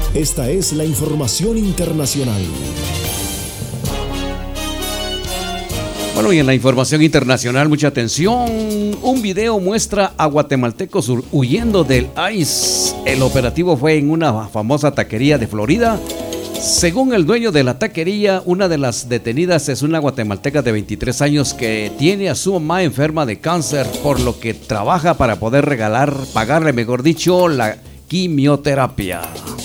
Esta es la información internacional. Bueno, y en la información internacional, mucha atención. Un video muestra a guatemaltecos huyendo del ICE. El operativo fue en una famosa taquería de Florida. Según el dueño de la taquería, una de las detenidas es una guatemalteca de 23 años que tiene a su mamá enferma de cáncer, por lo que trabaja para poder pagarle, mejor dicho, la quimioterapia.